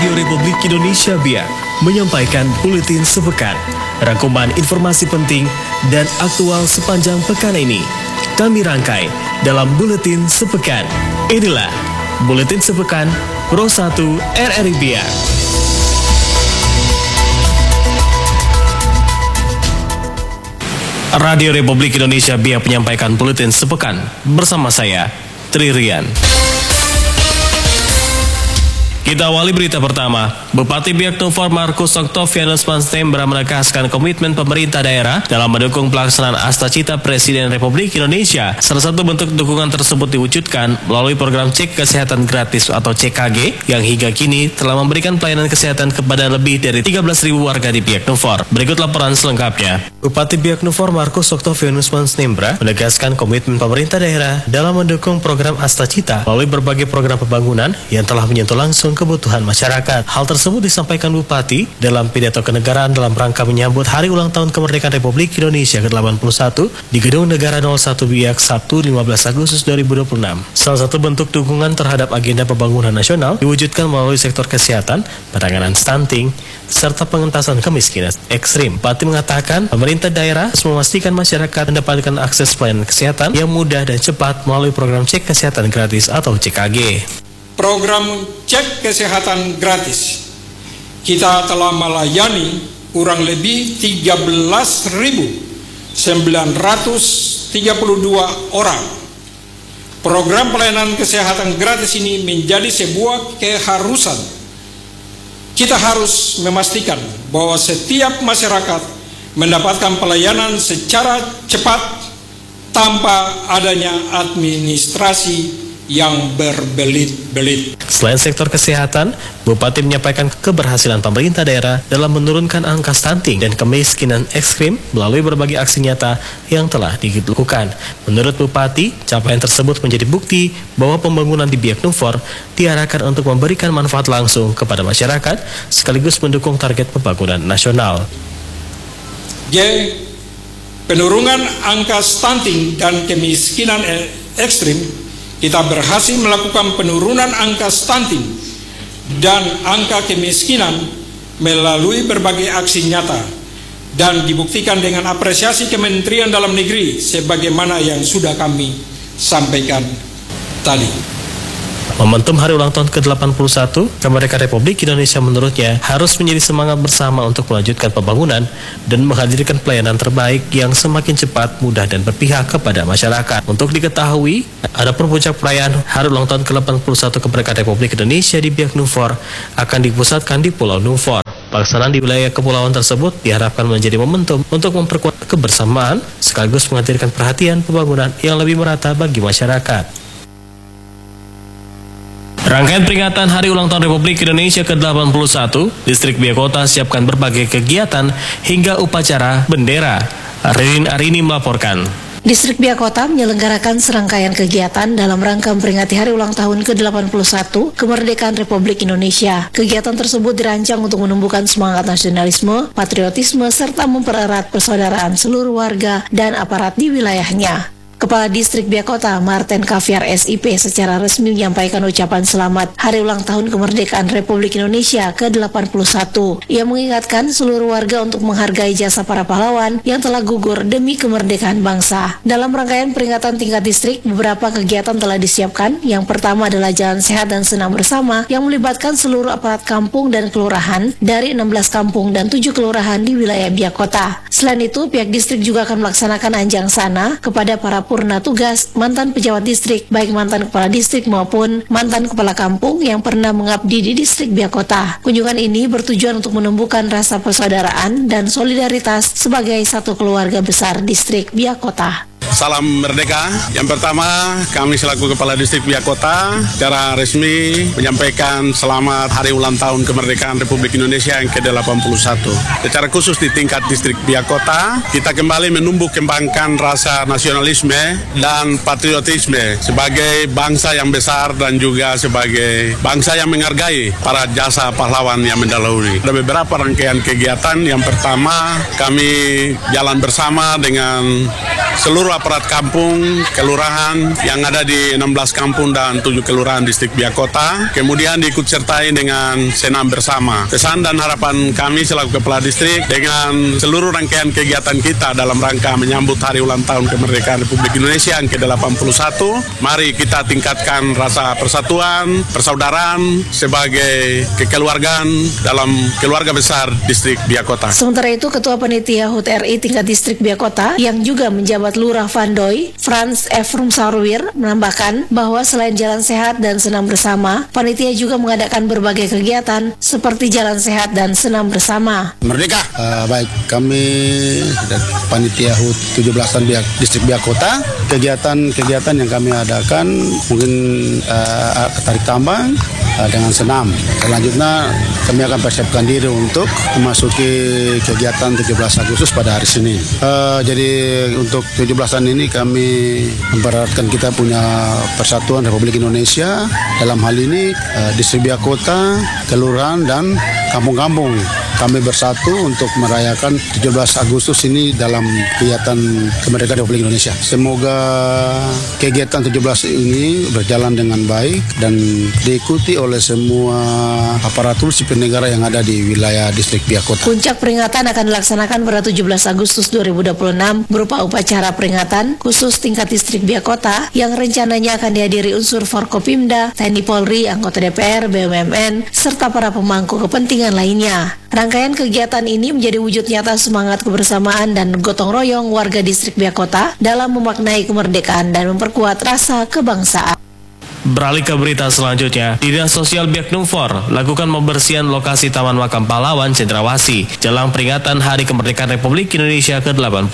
Radio Republik Indonesia BIAK menyampaikan buletin sepekan, rangkuman informasi penting dan aktual sepanjang pekan ini. Kami rangkai dalam buletin sepekan. Inilah buletin sepekan Pro 1 RRI BIAK. Radio Republik Indonesia BIAK menyampaikan buletin sepekan bersama saya, Tri Rian. Kita awali berita pertama. Bupati Biak Numfor Markus Octavianus Manstembra menegaskan komitmen pemerintah daerah dalam mendukung pelaksanaan Asta Cita Presiden Republik Indonesia. Salah satu bentuk dukungan tersebut diwujudkan melalui program Cek Kesehatan Gratis atau CKG yang hingga kini telah memberikan pelayanan kesehatan kepada lebih dari 13.000 warga di Biak Numfor. Berikut laporan selengkapnya. Bupati Biak Numfor Markus Octavianus Manstembra menegaskan komitmen pemerintah daerah dalam mendukung program Asta Cita melalui berbagai program pembangunan yang telah menyentuh langsung kebutuhan masyarakat. Hal tersebut disampaikan Bupati dalam pidato kenegaraan dalam rangka menyambut Hari Ulang Tahun Kemerdekaan Republik Indonesia ke-81 di Gedung Negara 01 BIAK Sabtu 15 Agustus 2026. Salah satu bentuk dukungan terhadap agenda pembangunan nasional diwujudkan melalui sektor kesehatan, penanganan stunting, serta pengentasan kemiskinan ekstrim. Bupati mengatakan pemerintah daerah harus memastikan masyarakat mendapatkan akses pelayanan kesehatan yang mudah dan cepat melalui program Cek Kesehatan Gratis atau CKG. Program Cek Kesehatan Gratis, kita telah melayani kurang lebih 13.932 orang. Program pelayanan kesehatan gratis ini menjadi sebuah keharusan. Kita harus memastikan bahwa setiap masyarakat mendapatkan pelayanan secara cepat tanpa adanya administrasi yang berbelit-belit. Selain sektor kesehatan, Bupati menyampaikan keberhasilan pemerintah daerah dalam menurunkan angka stunting dan kemiskinan ekstrim melalui berbagai aksi nyata yang telah dilakukan. Menurut Bupati, capaian tersebut menjadi bukti bahwa pembangunan di Biak Numfor diarahkan untuk memberikan manfaat langsung kepada masyarakat sekaligus mendukung target pembangunan nasional. J. Penurunan angka stunting dan kemiskinan ekstrim. Kita berhasil melakukan penurunan angka stunting dan angka kemiskinan melalui berbagai aksi nyata dan dibuktikan dengan apresiasi Kementerian Dalam Negeri sebagaimana yang sudah kami sampaikan tadi. Momentum Hari Ulang Tahun ke-81 Kemerdekaan Republik Indonesia menurutnya harus menjadi semangat bersama untuk melanjutkan pembangunan dan menghadirkan pelayanan terbaik yang semakin cepat, mudah, dan berpihak kepada masyarakat. Untuk diketahui, adapun puncak perayaan Hari Ulang Tahun ke-81 Kemerdekaan Republik Indonesia di Biak Numfor akan dipusatkan di Pulau Numfor. Pelaksanaan di wilayah kepulauan tersebut diharapkan menjadi momentum untuk memperkuat kebersamaan sekaligus menghadirkan perhatian pembangunan yang lebih merata bagi masyarakat. Rangkaian peringatan Hari Ulang Tahun Republik Indonesia ke-81, Distrik Biak Kota siapkan berbagai kegiatan hingga upacara bendera. Ririn Arini melaporkan. Distrik Biak Kota menyelenggarakan serangkaian kegiatan dalam rangka memperingati Hari Ulang Tahun ke-81 Kemerdekaan Republik Indonesia. Kegiatan tersebut dirancang untuk menumbuhkan semangat nasionalisme, patriotisme, serta mempererat persaudaraan seluruh warga dan aparat di wilayahnya. Kepala Distrik Biak Kota Martin Kaviar SIP secara resmi menyampaikan ucapan selamat Hari Ulang Tahun Kemerdekaan Republik Indonesia ke-81. Ia mengingatkan seluruh warga untuk menghargai jasa para pahlawan yang telah gugur demi kemerdekaan bangsa. Dalam rangkaian peringatan tingkat distrik, beberapa kegiatan telah disiapkan. Yang pertama adalah Jalan Sehat dan Senam Bersama yang melibatkan seluruh aparat kampung dan kelurahan dari 16 kampung dan 7 kelurahan di wilayah Biak Kota. Selain itu, pihak distrik juga akan melaksanakan anjang sana kepada para purna tugas mantan pejabat distrik, baik mantan kepala distrik maupun mantan kepala kampung yang pernah mengabdi di distrik Biak Kota. Kunjungan ini bertujuan untuk menumbuhkan rasa persaudaraan dan solidaritas sebagai satu keluarga besar distrik Biak Kota. Salam Merdeka. Yang pertama, kami selaku Kepala Distrik Biak Kota secara resmi menyampaikan selamat Hari Ulang Tahun Kemerdekaan Republik Indonesia yang ke-81. Secara khusus di tingkat Distrik Biak Kota, kita kembali menumbuh kembangkan rasa nasionalisme dan patriotisme sebagai bangsa yang besar dan juga sebagai bangsa yang menghargai para jasa pahlawan yang mendahului. Ada beberapa rangkaian kegiatan. Yang pertama, kami jalan bersama dengan seluruh aparat kampung, kelurahan yang ada di 16 kampung dan 7 kelurahan distrik Biak Kota. Kemudian diikut sertai dengan senam bersama. Pesan dan harapan kami selaku Kepala Distrik dengan seluruh rangkaian kegiatan kita dalam rangka menyambut hari ulang tahun kemerdekaan Republik Indonesia yang ke-81. Mari kita tingkatkan rasa persatuan, persaudaraan sebagai kekeluargaan dalam keluarga besar distrik Biak Kota. Sementara itu, Ketua Panitia HUT RI tingkat distrik Biak Kota yang juga menjabat Lurah Vandoy, Frans F. Rumsarwir, menambahkan bahwa selain jalan sehat dan senam bersama, panitia juga mengadakan berbagai kegiatan seperti jalan sehat dan senam bersama. Merdeka. Baik, kami panitia HUT 17-an distrik Biak Kota, kegiatan yang kami adakan mungkin tarik tambang dengan senam. Selanjutnya kami akan persiapkan diri untuk memasuki kegiatan 17 Agustus pada hari Senin. Jadi untuk 17-an ini kami mempereratkan kita punya persatuan Republik Indonesia. Dalam hal ini distrik Biak Kota, kelurahan dan kampung-kampung. Kami bersatu untuk merayakan 17 Agustus ini dalam kegiatan kemerdekaan Republik Indonesia. Semoga kegiatan 17 ini berjalan dengan baik dan diikuti oleh semua aparatur sipil negara yang ada di wilayah distrik Biak Kota. Puncak peringatan akan dilaksanakan pada 17 Agustus 2026 berupa upacara peringatan khusus tingkat distrik Biak Kota yang rencananya akan dihadiri unsur Forkopimda, TNI Polri, anggota DPR, BUMN, serta para pemangku kepentingan lainnya. Rangkaian kegiatan ini menjadi wujud nyata semangat kebersamaan dan gotong royong warga distrik Biak Kota dalam memaknai kemerdekaan dan memperkuat rasa kebangsaan. Beralih ke berita selanjutnya, Dinas Sosial Biak Numfor lakukan pembersihan lokasi Taman Makam Pahlawan Cendrawasih jelang peringatan Hari Kemerdekaan Republik Indonesia ke-81.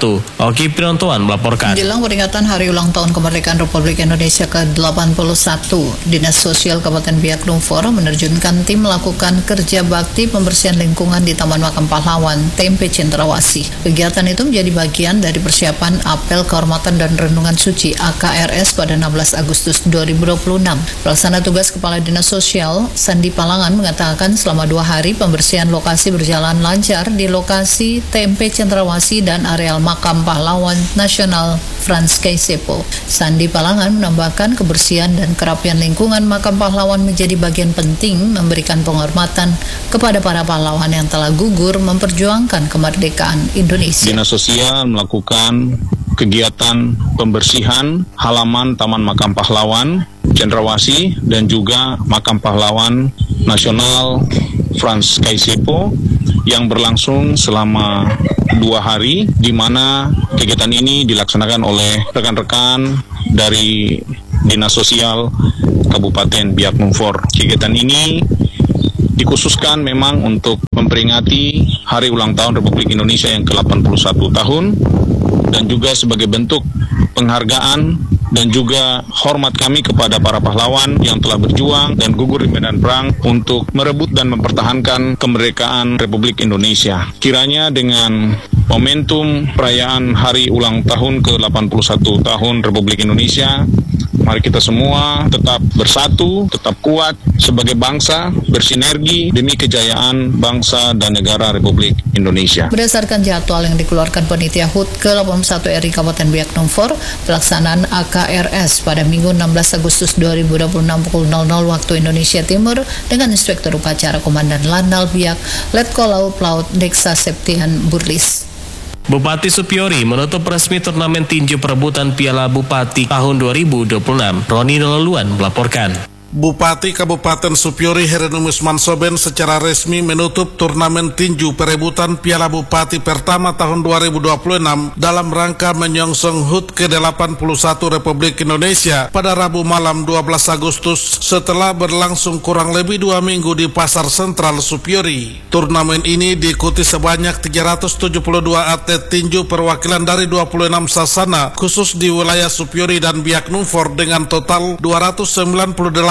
Oki Pinontoan melaporkan. Jelang peringatan Hari Ulang Tahun Kemerdekaan Republik Indonesia ke-81, Dinas Sosial Kabupaten Biak Numfor menerjunkan tim melakukan kerja bakti pembersihan lingkungan di Taman Makam Pahlawan TMP Cendrawasih. Kegiatan itu menjadi bagian dari persiapan Apel Kehormatan dan Renungan Suci AKRS pada 16 Agustus 2026. Pelaksana tugas Kepala Dinas Sosial Sandi Palangan mengatakan selama 2 hari pembersihan lokasi berjalan lancar di lokasi TMP Cendrawasih dan areal Makam Pahlawan Nasional Frans Kaisepo. Sandi Palangan menambahkan kebersihan dan kerapian lingkungan Makam Pahlawan menjadi bagian penting memberikan penghormatan kepada para pahlawan yang telah gugur memperjuangkan kemerdekaan Indonesia. Dinas Sosial melakukan kegiatan pembersihan halaman Taman Makam Pahlawan Cendrawasih dan juga Makam Pahlawan Nasional Frans Kaisepo yang berlangsung selama 2 hari, di mana kegiatan ini dilaksanakan oleh rekan-rekan dari Dinas Sosial Kabupaten Biak Numfor. Kegiatan ini dikhususkan memang untuk memperingati Hari Ulang Tahun Republik Indonesia yang ke-81 tahun dan juga sebagai bentuk penghargaan dan juga hormat kami kepada para pahlawan yang telah berjuang dan gugur di medan perang untuk merebut dan mempertahankan kemerdekaan Republik Indonesia. Kiranya dengan momentum perayaan Hari Ulang Tahun ke-81 tahun Republik Indonesia, mari kita semua tetap bersatu, tetap kuat sebagai bangsa, bersinergi demi kejayaan bangsa dan negara Republik Indonesia. Berdasarkan jadwal yang dikeluarkan Panitia HUT ke-81 RI Kabupaten Biak Numfor, pelaksanaan AKRS pada Minggu 16 Agustus 2026 pukul 00 waktu Indonesia Timur dengan Inspektur Upacara Komandan Lanal Biak, Letkol Laut Deksa Septian Burlis. Bupati Supiori menutup resmi turnamen tinju perebutan Piala Bupati tahun 2026. Roni Nolaluan melaporkan. Bupati Kabupaten Supiori Hieronymus Mansoben secara resmi menutup turnamen tinju perebutan Piala Bupati pertama tahun 2026 dalam rangka menyongsong HUT ke-81 Republik Indonesia pada Rabu malam 12 Agustus setelah berlangsung kurang lebih 2 minggu di Pasar Sentral Supiori. Turnamen ini diikuti sebanyak 372 atlet tinju perwakilan dari 26 sasana khusus di wilayah Supiori dan Biak Numfor dengan total 298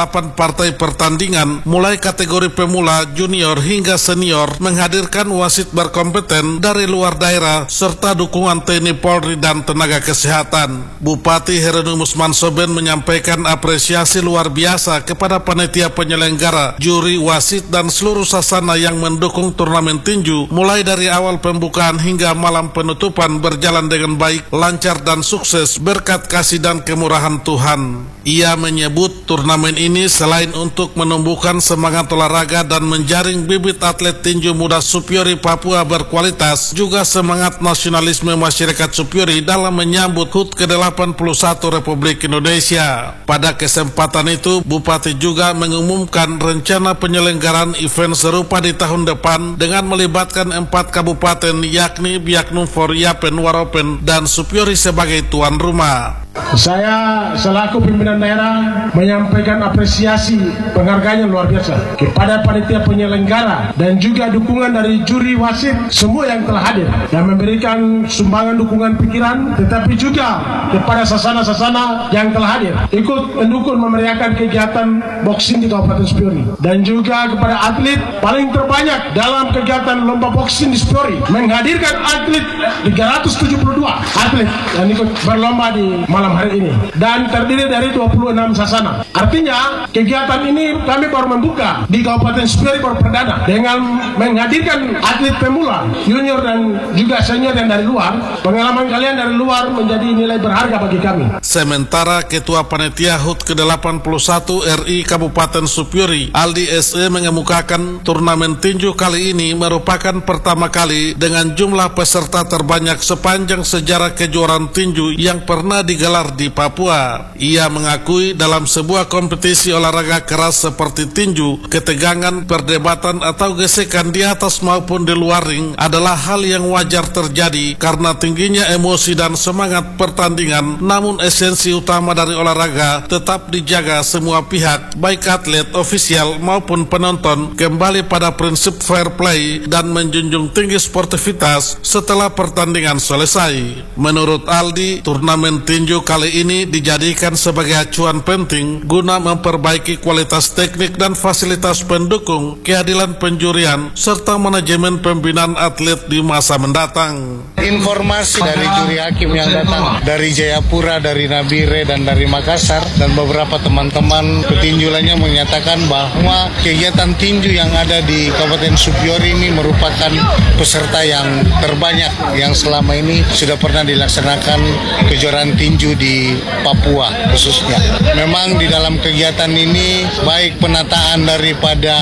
8 partai pertandingan mulai kategori pemula, junior hingga senior menghadirkan wasit berkompeten dari luar daerah serta dukungan TNI Polri dan tenaga kesehatan. Bupati Hieronymus Mansoben menyampaikan apresiasi luar biasa kepada panitia penyelenggara, juri, wasit dan seluruh sasana yang mendukung turnamen tinju mulai dari awal pembukaan hingga malam penutupan berjalan dengan baik, lancar dan sukses berkat kasih dan kemurahan Tuhan. Ia menyebut turnamen ini selain untuk menumbuhkan semangat olahraga dan menjaring bibit atlet tinju muda Supyori Papua berkualitas, juga semangat nasionalisme masyarakat Supyori dalam menyambut HUT ke-81 Republik Indonesia. Pada kesempatan itu, Bupati juga mengumumkan rencana penyelenggaraan event serupa di tahun depan dengan melibatkan 4 kabupaten yakni Biak Numfor, Yapen, Waropen, dan Supyori sebagai tuan rumah. Saya selaku pimpinan daerah menyampaikan apresiasi penghargaan yang luar biasa kepada panitia penyelenggara dan juga dukungan dari juri wasit semua yang telah hadir dan memberikan sumbangan dukungan pikiran, tetapi juga kepada sasana-sasana yang telah hadir ikut mendukung memeriahkan kegiatan boxing di Kabupaten Supyori, dan juga kepada atlet paling terbanyak dalam kegiatan lomba boxing di Supyori menghadirkan atlet 372 atlet yang ikut berlomba di malam hari ini dan terdiri dari 26 sasana. Artinya kegiatan ini kami baru membuka di Kabupaten Supyori baru perdana dengan menghadirkan atlet pemula, junior dan juga senior yang dari luar. Pengalaman kalian dari luar menjadi nilai berharga bagi kami. Sementara Ketua Panitia HUT ke-81 RI Kabupaten Supyori, Aldi SE, mengemukakan turnamen tinju kali ini merupakan pertama kali dengan jumlah peserta terbanyak sepanjang sejarah kejuaraan tinju yang pernah digelar di Papua. Ia mengakui dalam sebuah kompetisi olahraga keras seperti tinju, ketegangan, perdebatan atau gesekan di atas maupun di luar ring adalah hal yang wajar terjadi karena tingginya emosi dan semangat pertandingan. Namun esensi utama dari olahraga tetap dijaga semua pihak, baik atlet, ofisial maupun penonton, kembali pada prinsip fair play dan menjunjung tinggi sportivitas setelah pertandingan selesai. Menurut Aldi, turnamen tinju kali ini dijadikan sebagai acuan penting guna memperbaiki kualitas teknik dan fasilitas pendukung, keadilan penjurian, serta manajemen pembinaan atlet di masa mendatang. Informasi dari juri hakim yang datang dari Jayapura, dari Nabire, dan dari Makassar, dan beberapa teman-teman petinju lainnya menyatakan bahwa kegiatan tinju yang ada di Kabupaten Supyori ini merupakan peserta yang terbanyak yang selama ini sudah pernah dilaksanakan kejuaraan tinju di Papua khususnya. Memang di dalam kegiatan ini baik penataan daripada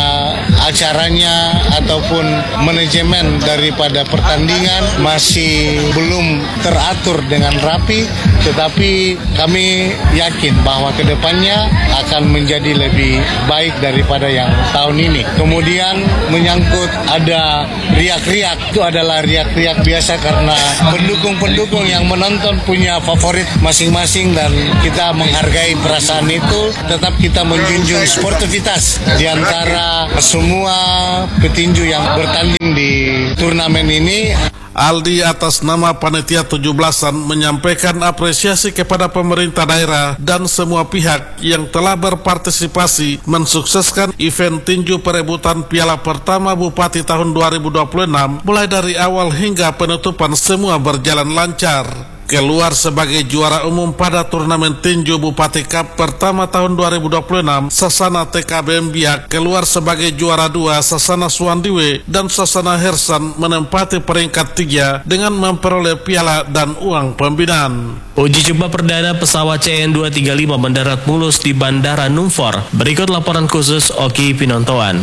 acaranya ataupun manajemen daripada pertandingan masih belum teratur dengan rapi, tetapi kami yakin bahwa kedepannya akan menjadi lebih baik daripada yang tahun ini. Kemudian menyangkut ada riak-riak, itu adalah riak-riak biasa karena pendukung-pendukung yang menonton punya favorit masing-masing dan kita menghargai perasaan itu. Tetap kita menjunjung sportivitas di antara semua petinju yang bertanding di turnamen ini. Aldi atas nama Panitia 17-an menyampaikan apresiasi kepada pemerintah daerah dan semua pihak yang telah berpartisipasi mensukseskan event tinju perebutan piala pertama Bupati tahun 2026 mulai dari awal hingga penutupan semua berjalan lancar. Keluar sebagai juara umum pada turnamen tinju Bupati Cup pertama tahun 2026, Sasana TKBM Biak. Keluar sebagai juara 2, Sasana Suwandiwe dan Sasana Hersan menempati peringkat 3 dengan memperoleh piala dan uang pembinaan. Uji coba perdana pesawat CN-235 mendarat mulus di Bandara Numfor. Berikut laporan khusus Oki Pinontoan.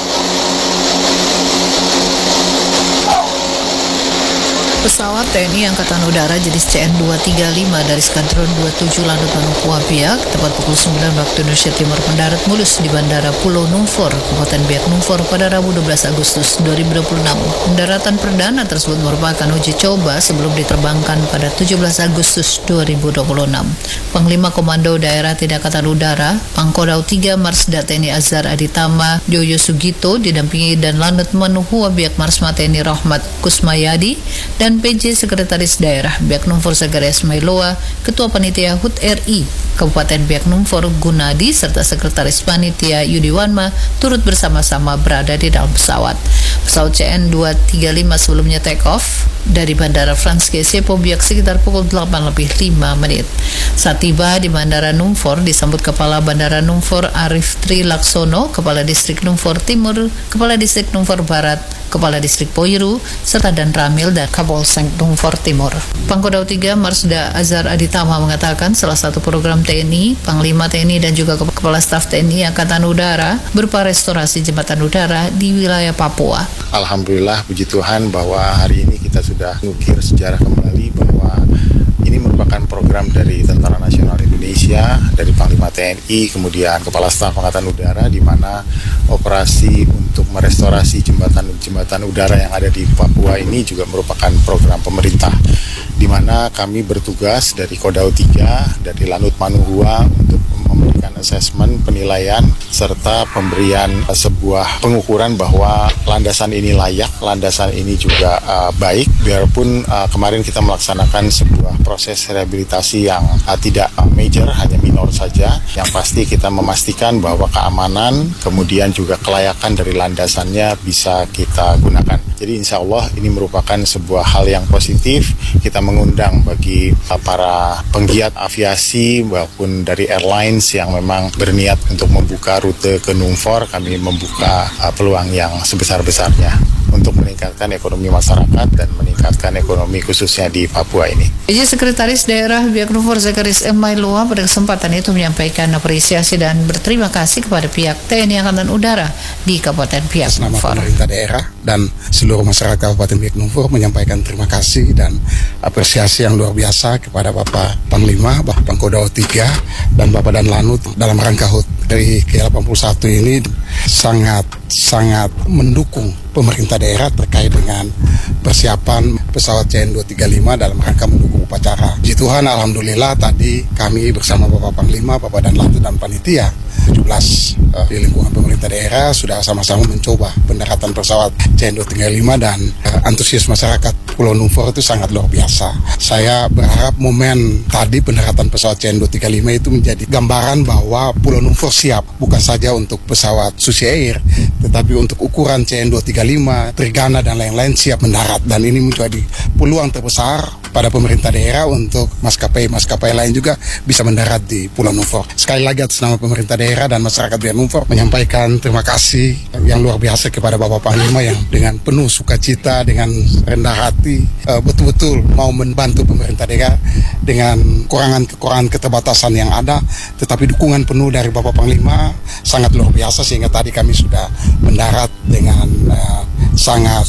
Pesawat TNI Angkatan Udara jenis CN-235 dari Skadron 27 Lanut Manukua Biak tepat pukul 9 waktu Indonesia Timur mendarat mulus di Bandara Pulau Numfor, Kabupaten Biak Numfor pada Rabu 12 Agustus 2026. Pendaratan perdana tersebut merupakan uji coba sebelum diterbangkan pada 17 Agustus 2026. Panglima Komando Daerah Tidak Angkatan Udara, Pangkodam 3 Marsda TNI Azhar Aditama Yoyo Sugito didampingi dan Lanut Manukua Biak Marsma TNI Rahmat Kusmayadi dan dan PJ Sekretaris Daerah Biak Numfor Zakaria Ismailoa, Ketua Panitia HUT RI Kabupaten Biak Numfor Gunadi, serta Sekretaris Panitia Yudiwanma turut bersama-sama berada di dalam pesawat. Pesawat CN235 sebelumnya take off dari Bandara Frans Kesepo Biak sekitar pukul 8:05. Saat tiba di Bandara Numfor disambut Kepala Bandara Numfor Arif Tri Laksono, Kepala Distrik Numfor Timur, Kepala Distrik Numfor Barat, Kepala Distrik Poiru, serta Dan Ramil dan Kapolsek Numfor Timur. Pangkodam 3 Marsda Azhar Aditama mengatakan salah satu program TNI, Panglima TNI dan juga Kepala Staf TNI Angkatan Udara berupa restorasi jembatan udara di wilayah Papua. Alhamdulillah, puji Tuhan bahwa hari ini kita sudah mengukir sejarah kembali bahwa ini merupakan program dari Tentara Nasional Indonesia, dari Panglima TNI, kemudian Kepala Staf Angkatan Udara, di mana operasi untuk merestorasi jembatan udara yang ada di Papua ini juga merupakan program pemerintah, di mana kami bertugas dari Kodau 3, dari Lanut Manuhua untuk memberikan asesmen, penilaian, serta pemberian sebuah pengukuran bahwa landasan ini layak, landasan ini juga baik, biarpun kemarin kita melaksanakan sebuah proses rehabilitasi yang tidak major, hanya minor saja. Yang pasti kita memastikan bahwa keamanan, kemudian juga kelayakan dari landasannya bisa kita gunakan. Jadi insya Allah ini merupakan sebuah hal yang positif. Kita mengundang bagi para penggiat aviasi maupun dari airlines yang memang berniat untuk membuka rute ke Numfor, kami membuka peluang yang sebesar-besarnya untuk meningkatkan ekonomi masyarakat dan meningkatkan ekonomi khususnya di Papua ini. PJ Sekretaris Daerah Biak Numfor Zakaria Ismailoa pada kesempatan itu menyampaikan apresiasi dan berterima kasih kepada pihak TNI Angkatan Udara di Kabupaten Biak Numfor. Nama pemerintah daerah dan seluruh masyarakat Kabupaten Biak Numfor menyampaikan terima kasih dan apresiasi yang luar biasa kepada Bapak Panglima, Bapak Pangkodam 3 dan Bapak Dan Lanut dalam rangka HUT dari Ke-81 ini sangat mendukung pemerintah daerah terkait dengan persiapan pesawat CN235 dalam rangka mendukung upacara. Puji Tuhan, alhamdulillah tadi kami bersama Bapak Panglima, Bapak Dan Lanut dan Panitia 17 di lingkungan pemerintah daerah sudah sama-sama mencoba pendaratan pesawat CN235 dan antusias masyarakat Pulau Numfor itu sangat luar biasa. Saya berharap momen tadi pendaratan pesawat CN235 itu menjadi gambaran bahwa Pulau Numfor siap bukan saja untuk pesawat Susi Air, tetapi untuk ukuran CN235, Trigana dan lain-lain siap mendarat, dan ini menjadi peluang terbesar pada pemerintah daerah untuk maskapai lain juga bisa mendarat di Pulau Numfor. Sekali lagi atas nama pemerintah daerah dan masyarakat Biak Numfor menyampaikan terima kasih yang luar biasa kepada Bapak Panglima yang dengan penuh sukacita, dengan rendah hati betul-betul mau membantu pemerintah daerah dengan kekurangan keterbatasan yang ada, tetapi dukungan penuh dari Bapak Panglima sangat luar biasa sehingga tadi kami sudah mendarat dengan sangat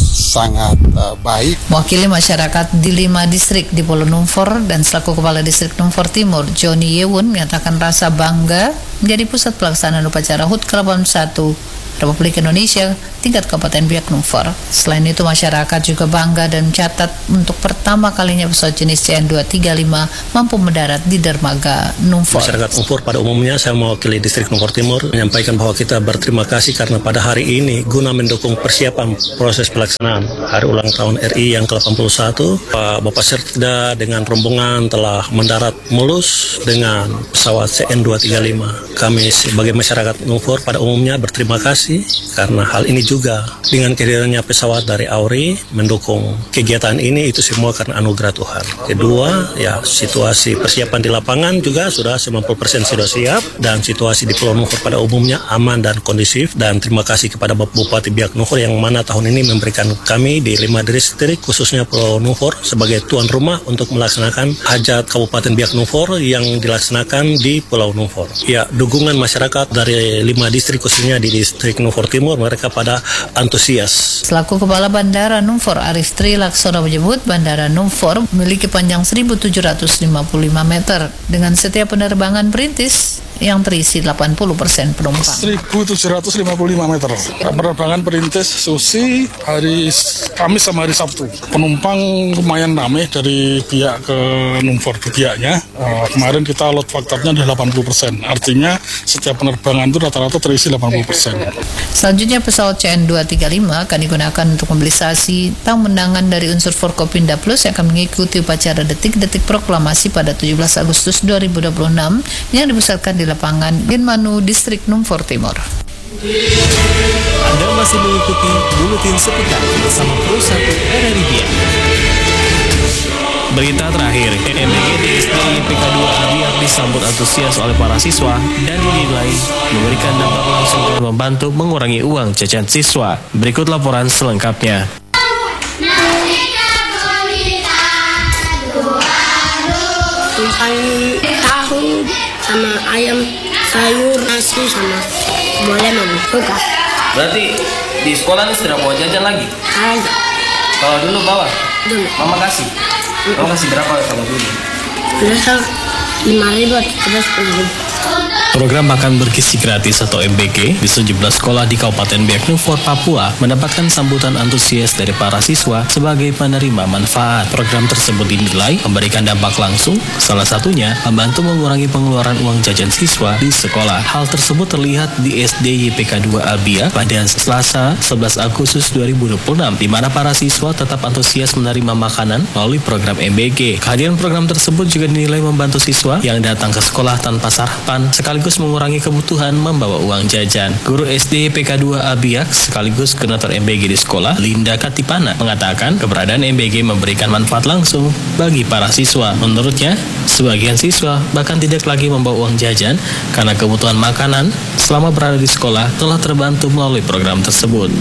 baik. Mewakili masyarakat di 5 distrik di Pulau Numfor dan selaku Kepala Distrik Numfor Timur, Joni Yewun menyatakan rasa bangga menjadi pusat pelaksanaan upacara HUT ke-81 Republik Indonesia tingkat Kabupaten Biak Numfor. Selain itu, masyarakat juga bangga dan mencatat untuk pertama kalinya pesawat jenis CN235 mampu mendarat di dermaga Numfor. Masyarakat Numfor pada umumnya, saya mewakili Distrik Numfor Timur menyampaikan bahwa kita berterima kasih karena pada hari ini guna mendukung persiapan proses pelaksanaan Hari Ulang Tahun RI yang ke-81, Bapak Serda dengan rombongan telah mendarat mulus dengan pesawat CN235. Kami sebagai masyarakat Numfor pada umumnya berterima kasih karena hal ini juga dengan kehadirannya pesawat dari AURI mendukung kegiatan ini, itu semua karena anugerah Tuhan. Kedua, ya situasi persiapan di lapangan juga sudah 90% sudah siap dan situasi di Pulau Numfor pada umumnya aman dan kondusif, dan terima kasih kepada Bapak Bupati Biak Numfor yang mana tahun ini memberikan kami di 5 distrik khususnya Pulau Numfor sebagai tuan rumah untuk melaksanakan hajat Kabupaten Biak Numfor yang dilaksanakan di Pulau Numfor. Ya, dukungan masyarakat dari 5 distrik khususnya di Distrik Numfor Timur, mereka pada antusias. Selaku Kepala Bandara Numfor Arif Tri Laksono menyebut Bandara Numfor memiliki panjang 1.755 meter dengan setiap penerbangan perintis yang terisi 80% penumpang. 1.755 meter. Penerbangan perintis Susi hari Kamis sama hari Sabtu. Penumpang lumayan ramai dari pihak ke Numfor pihaknya. Kemarin kita load faktornya ada 80%. Artinya setiap penerbangan itu rata-rata terisi 80%. Selanjutnya pesawat CN235 akan digunakan untuk mobilisasi tamu undangan dari unsur Forkopinda Plus yang akan mengikuti upacara detik-detik proklamasi pada 17 Agustus 2026 yang dipusatkan di lapangan Ginmanu, Distrik Numfor Timur. Anda masih mengikuti Buletin Sepekan bersama Pro 1 RRI Biak. Berita terakhir, MBG DSD YPK 2 Biak disambut antusias oleh para siswa dan dinilai memberikan dampak langsung dan membantu mengurangi uang jajan siswa. Berikut laporan selengkapnya. Makan tahu sama ayam, sayur, nasi sama boleh suka. Berarti di sekolah ini sudah bawa jajan lagi? Ada. Kalau dulu bawa? Dulu. Mama kasih? Mama kasih berapa kalau dulu? Biasa 5.000 atau 10.000. Program makan bergizi gratis atau MBG di sejumlah sekolah di Kabupaten Biak Numfor, Papua mendapatkan sambutan antusias dari para siswa sebagai penerima manfaat. Program tersebut dinilai memberikan dampak langsung, salah satunya membantu mengurangi pengeluaran uang jajan siswa di sekolah. Hal tersebut terlihat di SD YPK 2 Biak pada Selasa 11 Agustus 2026, di mana para siswa tetap antusias menerima makanan melalui program MBG. Kehadiran program tersebut juga dinilai membantu siswa yang datang ke sekolah tanpa sarapan, sekaligus mengurangi kebutuhan membawa uang jajan. Guru SD YPK 2 Biak sekaligus koordinator MBG di sekolah, Linda Katipana, mengatakan keberadaan MBG memberikan manfaat langsung bagi para siswa. Menurutnya, sebagian siswa bahkan tidak lagi membawa uang jajan karena kebutuhan makanan selama berada di sekolah telah terbantu melalui program tersebut.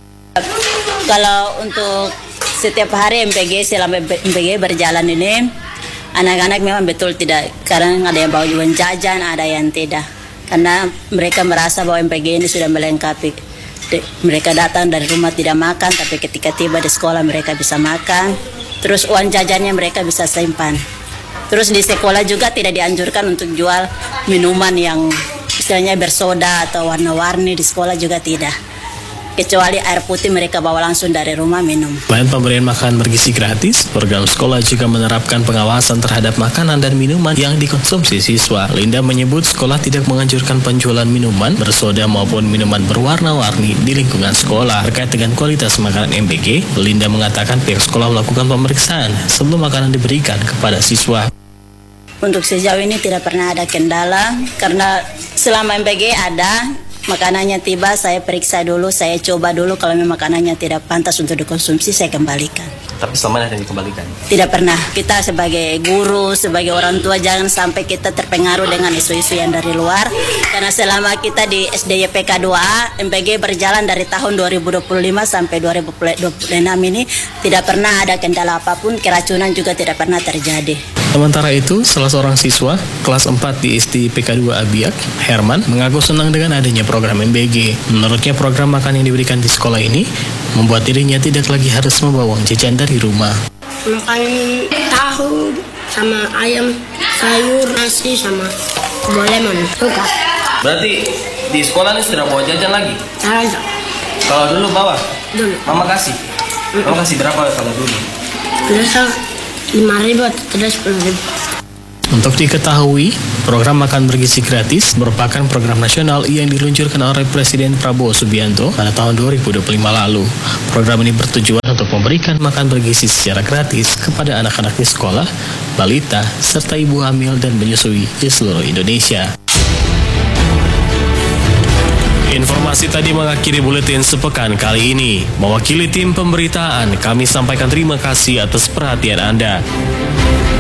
Kalau untuk setiap hari MBG, selama MBG berjalan ini, anak-anak memang betul tidak, kadang ada yang bawa uang jajan, ada yang tidak. Karena mereka merasa bahwa MPG ini sudah melengkapi. Mereka datang dari rumah tidak makan, tapi ketika tiba di sekolah mereka bisa makan. Terus uang jajannya mereka bisa simpan. Terus di sekolah juga tidak dianjurkan untuk jual minuman yang istilahnya bersoda atau warna-warni, di sekolah juga tidak. Kecuali air putih mereka bawa langsung dari rumah minum. Selain pemberian makanan bergizi gratis, program sekolah juga menerapkan pengawasan terhadap makanan dan minuman yang dikonsumsi siswa. Linda menyebut sekolah tidak menganjurkan penjualan minuman bersoda maupun minuman berwarna-warni di lingkungan sekolah. Terkait dengan kualitas makanan MBG, Linda mengatakan pihak sekolah melakukan pemeriksaan sebelum makanan diberikan kepada siswa. Untuk sejauh ini tidak pernah ada kendala, karena selama MBG ada, makanannya tiba, saya periksa dulu, saya coba dulu, kalau memang makanannya tidak pantas untuk dikonsumsi, saya kembalikan. Tapi selama ada dikembalikan? Tidak pernah. Kita sebagai guru, sebagai orang tua, jangan sampai kita terpengaruh dengan isu-isu yang dari luar. Karena selama kita di SD YPK 2A, MPG berjalan dari tahun 2025 sampai 2026 ini, tidak pernah ada kendala apapun, keracunan juga tidak pernah terjadi. Sementara itu, salah seorang siswa kelas 4 di SD YPK 2A Biak, Herman, mengaku senang dengan adanya program MBG. Menurutnya program makan yang diberikan di sekolah ini membuat dirinya tidak lagi harus membawa uang jajan dari rumah. Makan tahu sama ayam, sayur, nasi sama boleh suka. Berarti di sekolah ini sudah bawa jajan lagi? Ada. Kalau dulu bawa? Dulu. Mama kasih? Mama kasih berapa kalau dulu? Biasa 5.000 atau 10.000. Untuk diketahui, program makan bergizi gratis merupakan program nasional yang diluncurkan oleh Presiden Prabowo Subianto pada tahun 2025 lalu. Program ini bertujuan untuk memberikan makan bergizi secara gratis kepada anak-anak di sekolah, balita, serta ibu hamil dan menyusui di seluruh Indonesia. Informasi tadi mengakhiri buletin sepekan kali ini. Mewakili tim pemberitaan, kami sampaikan terima kasih atas perhatian Anda.